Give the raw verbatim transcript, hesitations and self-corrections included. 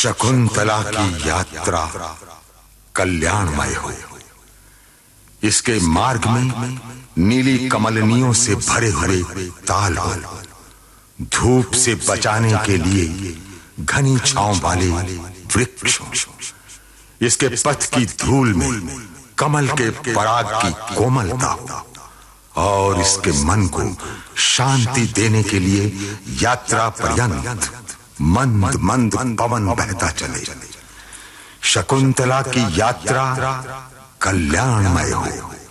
शकुंतला की यात्रा कल्याणमय हो। इसके मार्ग में नीली कमलनियों से भरे हुए ताल हो। धूप से बचाने के लिए घनी छांव वाले वृक्ष हो। इसके पथ की धूल में कमल के पराग की कोमलता हो और इसके मन को शांति देने के लिए यात्रा पर्यंत मंद मंद पवन बहता चले। शकुंतला की यात्रा कल्याणमय हो।